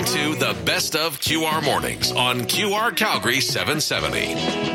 to the Best of QR Mornings on QR Calgary 770.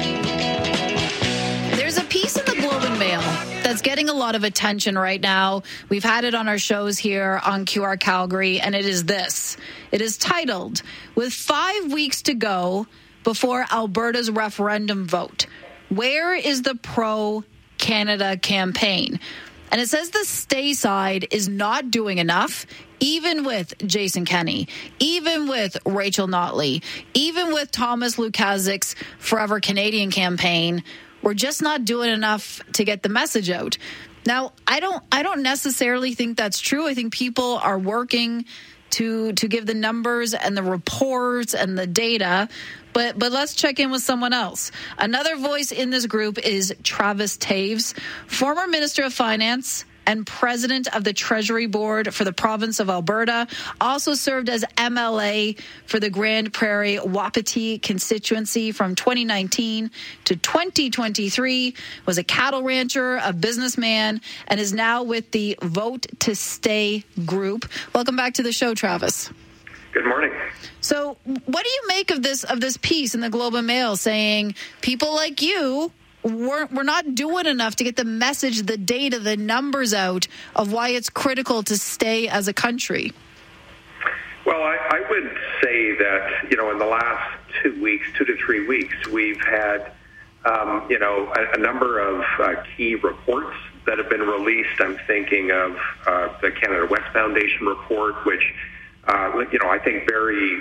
There's a piece in the Globe and Mail that's getting a lot of attention right now. We've had it on our shows here on QR Calgary, and it is this. It is titled, "With 5 weeks to go before Alberta's referendum vote, where is the pro-Canada campaign?" And it says the stay side is not doing enough, even with Jason Kenney, even with Rachel Notley, even with Thomas Lukaszik's Forever Canadian campaign. We're just not doing enough to get the message out. Now, I don't necessarily think that's true. I think people are working to give the numbers and the reports and the data. But let's check in with someone else. Another voice in this group is Travis Toews, former Minister of Finance and President of the Treasury Board for the province of Alberta, also served as MLA for the Grand Prairie Wapiti constituency from 2019 to 2023, was a cattle rancher, a businessman, and is now with the Vote to Stay group. Welcome back to the show, Travis. Good morning. So what do you make of this piece in the Globe and Mail saying people like you we're not doing enough to get the message, the data, the numbers out of why it's critical to stay as a country? Well, I would say that, in the last 2 to 3 weeks, we've had, a number of key reports that have been released. I'm thinking of the Canada West Foundation report, which, I think very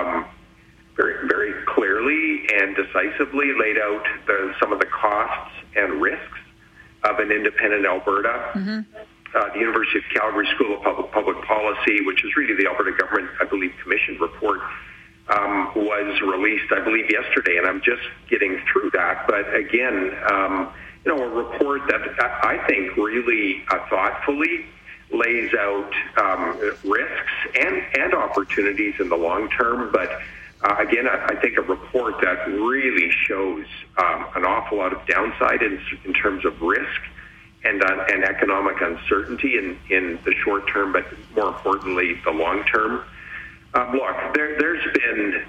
clearly and decisively laid out some of the costs and risks of an independent Alberta. Mm-hmm. The University of Calgary School of Public Policy, which is really the Alberta Government, I believe, Commission report, was released, I believe, yesterday, and I'm just getting through that. But again, a report that I think really thoughtfully lays out risks and opportunities in the long term, but again, I think a report that really shows an awful lot of downside in terms of risk and economic uncertainty in the short term, but more importantly, the long term. Look, there's been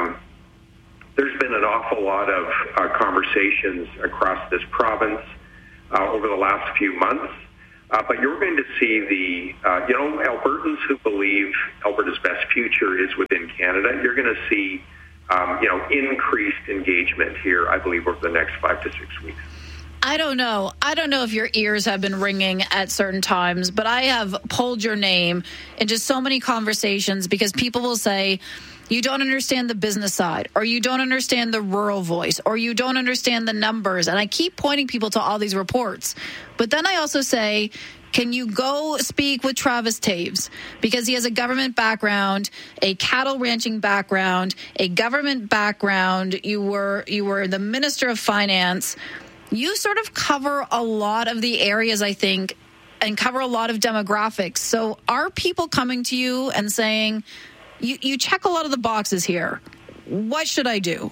an awful lot of conversations across this province over the last few months. But you're going to see the, Albertans who believe Alberta's best future is within Canada. You're going to see, increased engagement here, I believe, over the next 5 to 6 weeks. I don't know if your ears have been ringing at certain times, but I have pulled your name in just so many conversations because people will say, you don't understand the business side, or you don't understand the rural voice, or you don't understand the numbers. And I keep pointing people to all these reports. But then I also say, can you go speak with Travis Toews? Because he has a government background, a cattle ranching background, a government background. You were the Minister of Finance. You sort of cover a lot of the areas, I think, and cover a lot of demographics. So are people coming to you and saying, you check a lot of the boxes here. What should I do?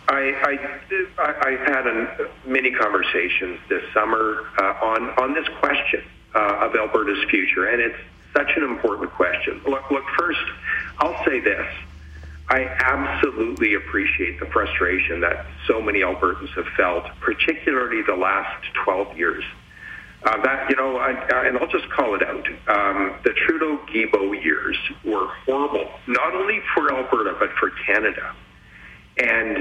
I've had many conversations this summer on this question of Alberta's future, and it's such an important question. Look, first, I'll say this. I absolutely appreciate the frustration that so many Albertans have felt, particularly the last 12 years. And I'll just call it out. The Trudeau-Guilbeault years were horrible, not only for Alberta, but for Canada. And,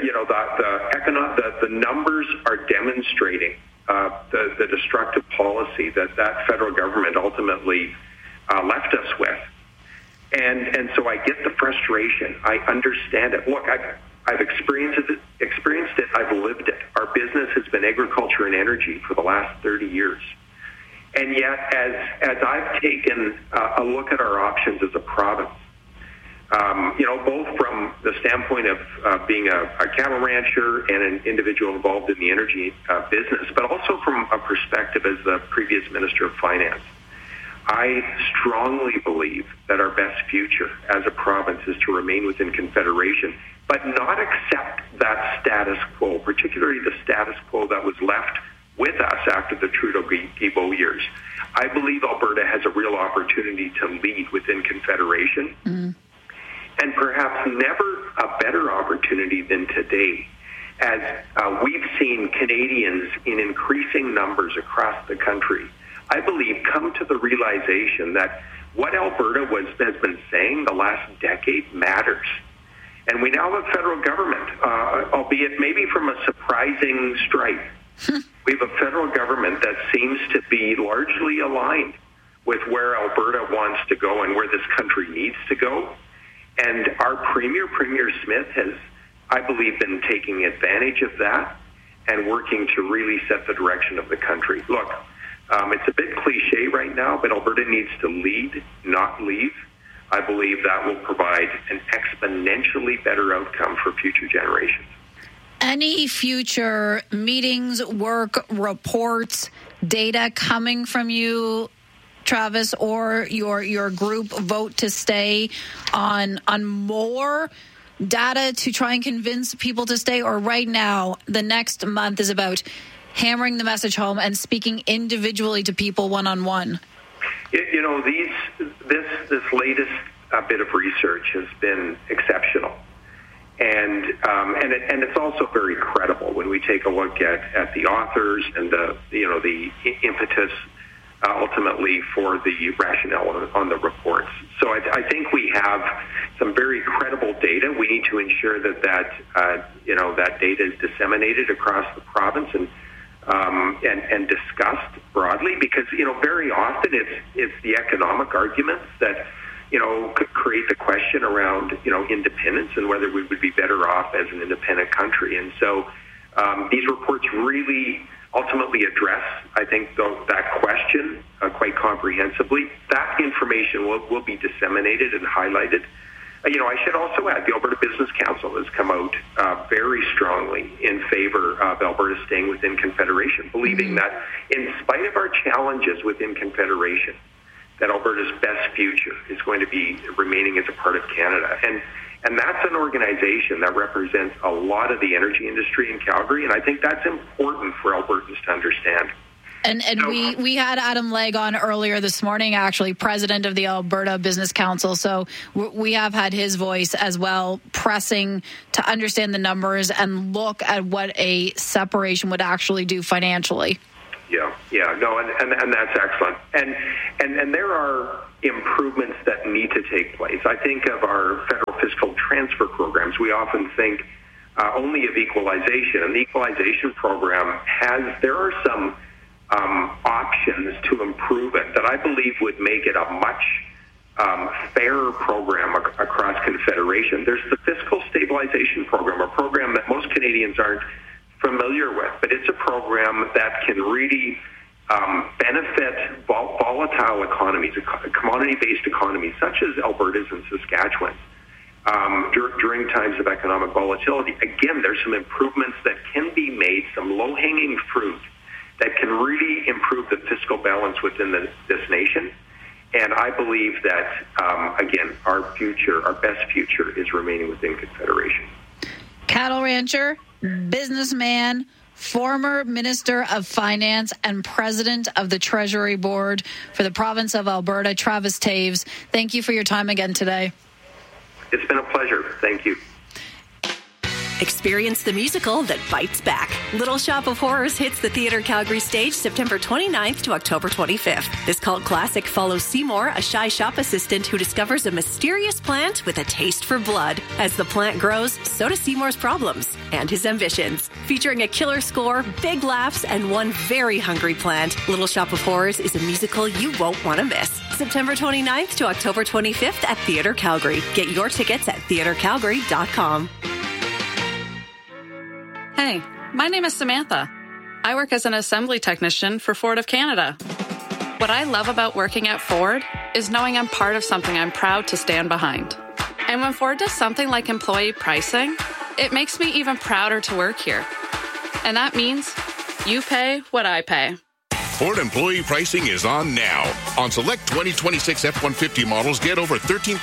the numbers are demonstrating the destructive policy that federal government ultimately left us with. And so I get the frustration. I understand it. Look, I've experienced it. I've lived it. Our business has been agriculture and energy for the last 30 years. And yet, as I've taken a look at our options as a province, both from the standpoint of being a cattle rancher and an individual involved in the energy business, but also from a perspective as the previous Minister of Finance, I strongly believe that our best future as a province is to remain within Confederation, but not accept that status quo, particularly the status quo that was left with us after the Trudeau-Guilbeault years. I believe Alberta has a real opportunity to lead within Confederation. Mm. and perhaps never a better opportunity than today, as we've seen Canadians in increasing numbers across the country, I believe, come to the realization that what Alberta has been saying the last decade matters. And we now have a federal government, albeit maybe from a surprising stripe. We have a federal government that seems to be largely aligned with where Alberta wants to go and where this country needs to go. And our Premier Smith, has, I believe, been taking advantage of that and working to really set the direction of the country. Look, it's a bit cliche right now, but Alberta needs to lead, not leave. I believe that will provide an exponentially better outcome for future generations. Any future meetings, work, reports, data coming from you, Travis, or your group vote to stay on more data to try and convince people to stay? Or right now, the next month is about hammering the message home and speaking individually to people one-on-one? You know, this latest bit of research has been exceptional, and it's also very credible when we take a look at the authors and the impetus ultimately for the rationale on the reports. So I think we have some very credible data. We need to ensure that data is disseminated across the province and discussed broadly, because very often it's the economic arguments that could create the question around independence and whether we would be better off as an independent country. And so these reports really ultimately address, I think, that question quite comprehensively. That information will be disseminated and highlighted. I should also add, the Alberta Business Council has come out very strongly in favor of Alberta staying within Confederation, believing that in spite of our challenges within Confederation, that Alberta's best future is going to be remaining as a part of Canada. And that's an organization that represents a lot of the energy industry in Calgary, and I think that's important for Albertans to understand. And we had Adam Legge on earlier this morning, actually, president of the Alberta Business Council. So we have had his voice as well, pressing to understand the numbers and look at what a separation would actually do financially. And that's excellent. And there are improvements that need to take place. I think of our federal fiscal transfer programs. We often think only of equalization, and the equalization program there are some options to improve it that I believe would make it a much fairer program across Confederation. There's the fiscal stabilization program, a program that most Canadians aren't familiar with, but it's a program that can really benefit volatile economies, commodity-based economies such as Alberta's and Saskatchewan's during times of economic volatility. Again, there's some improvements that can be made, some low-hanging fruit that can really improve the fiscal balance within this nation. And I believe that, again, our best future is remaining within Confederation. Cattle rancher, businessman, former Minister of Finance and President of the Treasury Board for the province of Alberta, Travis Toews. Thank you for your time again today. It's been a pleasure. Thank you. Experience the musical that bites back. Little Shop of Horrors hits the Theatre Calgary stage September 29th to October 25th. This cult classic follows Seymour, a shy shop assistant who discovers a mysterious plant with a taste for blood. As the plant grows, so do Seymour's problems and his ambitions. Featuring a killer score, big laughs, and one very hungry plant, Little Shop of Horrors is a musical you won't want to miss. September 29th to October 25th at Theatre Calgary. Get your tickets at theatrecalgary.com. Hey, my name is Samantha. I work as an assembly technician for Ford of Canada. What I love about working at Ford is knowing I'm part of something I'm proud to stand behind. And when Ford does something like employee pricing, it makes me even prouder to work here. And that means you pay what I pay. Ford employee pricing is on now. On select 2026 F-150 models, get over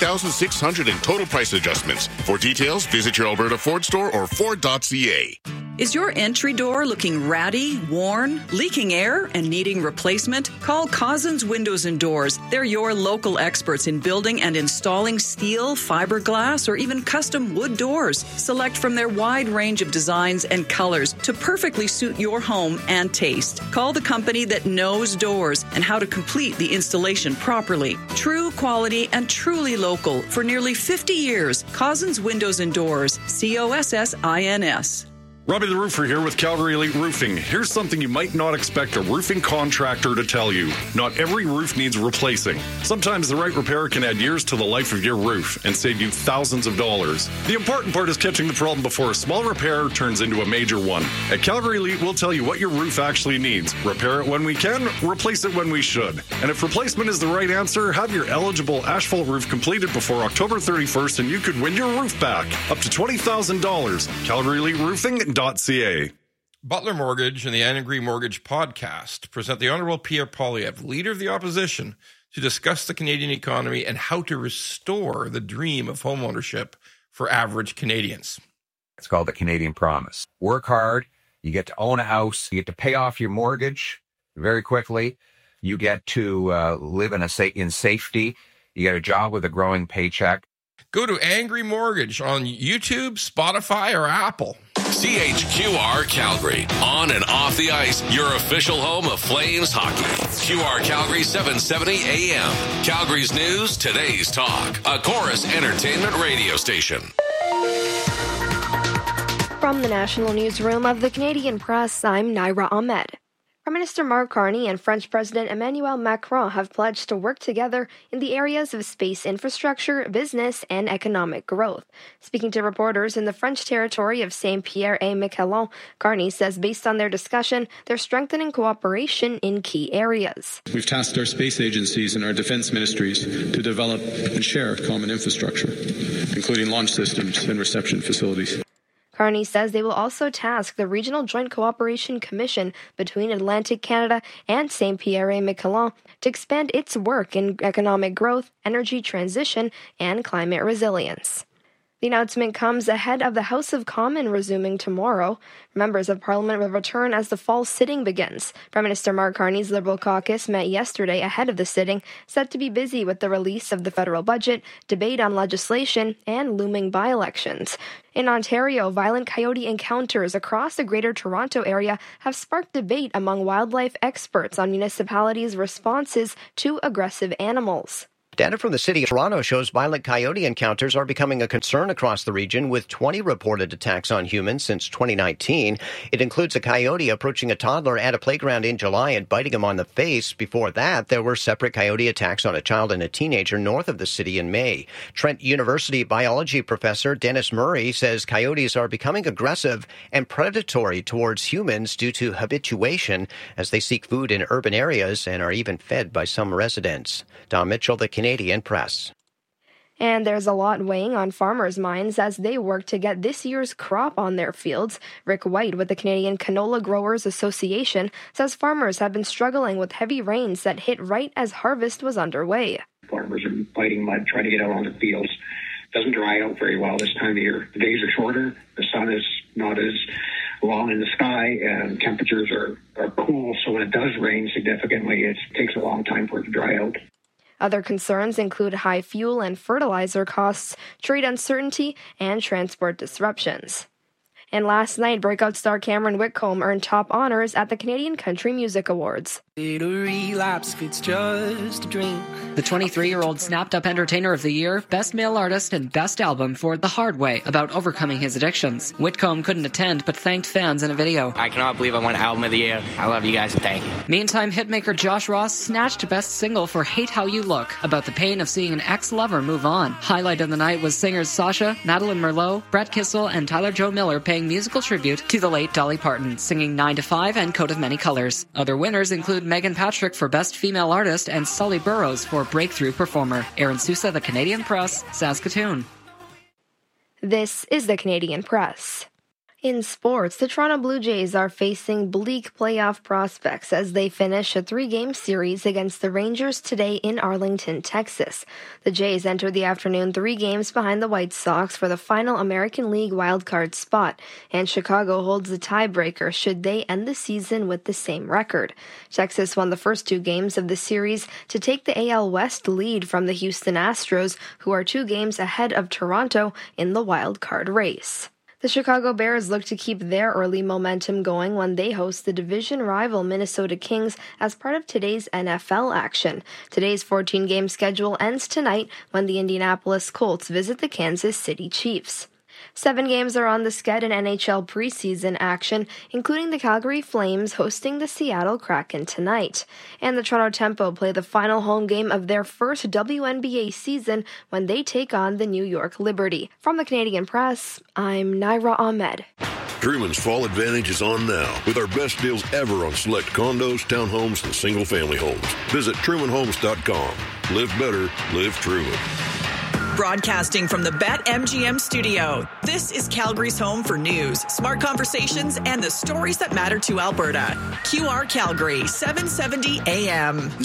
$13,600 in total price adjustments. For details, visit your Alberta Ford store or Ford.ca. Is your entry door looking ratty, worn, leaking air, and needing replacement? Call Cousins Windows and Doors. They're your local experts in building and installing steel, fiberglass, or even custom wood doors. Select from their wide range of designs and colors to perfectly suit your home and taste. Call the company that knows doors and how to complete the installation properly. True quality and truly local for nearly 50 years. Cousins Windows and Doors. COSSINS. Robbie the Roofer here with Calgary Elite Roofing. Here's something you might not expect a roofing contractor to tell you. Not every roof needs replacing. Sometimes the right repair can add years to the life of your roof and save you thousands of dollars. The important part is catching the problem before a small repair turns into a major one. At Calgary Elite, we'll tell you what your roof actually needs. Repair it when we can, replace it when we should. And if replacement is the right answer, have your eligible asphalt roof completed before October 31st and you could win your roof back. Up to $20,000. Calgary Elite Roofing. Butler Mortgage and the Anne Green Mortgage podcast present the Honorable Pierre Poilievre, Leader of the Opposition, to discuss the Canadian economy and how to restore the dream of homeownership for average Canadians. It's called the Canadian Promise. Work hard, you get to own a house, you get to pay off your mortgage very quickly, you get to live in safety, you get a job with a growing paycheck. Go to Angry Mortgage on YouTube, Spotify, or Apple. CHQR Calgary. On and off the ice, your official home of Flames hockey. QR Calgary 770 AM. Calgary's news, today's talk. A Chorus Entertainment radio station. From the National Newsroom of the Canadian Press, I'm Naira Ahmed. Prime Minister Mark Carney and French President Emmanuel Macron have pledged to work together in the areas of space infrastructure, business, and economic growth. Speaking to reporters in the French territory of Saint-Pierre-et-Miquelon, Carney says based on their discussion, they're strengthening cooperation in key areas. We've tasked our space agencies and our defense ministries to develop and share common infrastructure, including launch systems and reception facilities. Carney says they will also task the Regional Joint Cooperation Commission between Atlantic Canada and Saint-Pierre-et-Miquelon to expand its work in economic growth, energy transition, and climate resilience. The announcement comes ahead of the House of Commons resuming tomorrow. Members of Parliament will return as the fall sitting begins. Prime Minister Mark Carney's Liberal caucus met yesterday ahead of the sitting, set to be busy with the release of the federal budget, debate on legislation, and looming by-elections. In Ontario, violent coyote encounters across the Greater Toronto Area have sparked debate among wildlife experts on municipalities' responses to aggressive animals. Data from the City of Toronto shows violent coyote encounters are becoming a concern across the region, with 20 reported attacks on humans since 2019. It includes a coyote approaching a toddler at a playground in July and biting him on the face. Before that, there were separate coyote attacks on a child and a teenager north of the city in May. Trent University biology professor Dennis Murray says coyotes are becoming aggressive and predatory towards humans due to habituation as they seek food in urban areas and are even fed by some residents. Don Mitchell, the Canadian Press. And there's a lot weighing on farmers' minds as they work to get this year's crop on their fields. Rick White with the Canadian Canola Growers Association says farmers have been struggling with heavy rains that hit right as harvest was underway. Farmers are fighting mud, trying to get out on the fields. It doesn't dry out very well this time of year. The days are shorter, the sun is not as long in the sky, and temperatures are cool, so when it does rain significantly, it takes a long time for it to dry out. Other concerns include high fuel and fertilizer costs, trade uncertainty, and transport disruptions. And last night, breakout star Cameron Whitcomb earned top honors at the Canadian Country Music Awards. It's just a dream. The 23-year-old snapped up Entertainer of the Year, Best Male Artist, and Best Album for The Hard Way, about overcoming his addictions. Whitcomb couldn't attend, but thanked fans in a video. I cannot believe I won Album of the Year. I love you guys and thank you. Meantime, hitmaker Josh Ross snatched Best Single for Hate How You Look, about the pain of seeing an ex-lover move on. Highlight of the night was singers Sasha, Madeline Merlot, Brett Kissel, and Tyler Joe Miller paying musical tribute to the late Dolly Parton, singing 9 to 5 and Coat of Many Colors. Other winners include Megan Patrick for Best Female Artist and Sully Burrows for Breakthrough Performer. Aaron Sousa, The Canadian Press, Saskatoon. This is The Canadian Press. In sports, the Toronto Blue Jays are facing bleak playoff prospects as they finish a 3-game series against the Rangers today in Arlington, Texas. The Jays entered the afternoon 3 games behind the White Sox for the final American League wildcard spot, and Chicago holds the tiebreaker should they end the season with the same record. Texas won the first 2 games of the series to take the AL West lead from the Houston Astros, who are 2 games ahead of Toronto in the wildcard race. The Chicago Bears look to keep their early momentum going when they host the division rival Minnesota Kings as part of today's NFL action. Today's 14-game schedule ends tonight when the Indianapolis Colts visit the Kansas City Chiefs. 7 games are on the sched in NHL preseason action, including the Calgary Flames hosting the Seattle Kraken tonight. And the Toronto Tempo play the final home game of their first WNBA season when they take on the New York Liberty. From the Canadian Press, I'm Naira Ahmed. Truman's Fall Advantage is on now with our best deals ever on select condos, townhomes, and single-family homes. Visit TrumanHomes.com. Live better, live Truman. Broadcasting from the BetMGM studio, this is Calgary's home for news, smart conversations, and the stories that matter to Alberta. QR Calgary, 770 AM.